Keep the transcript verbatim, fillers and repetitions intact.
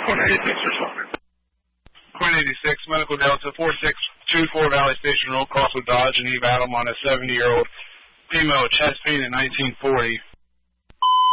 Quinn eighty-six or something. Quinn eighty-six, Medical Delta, four six two four Valley Station Road, Crosswood Dodge, and Eve Adam on a seventy-year-old female chest pain in nineteen forty.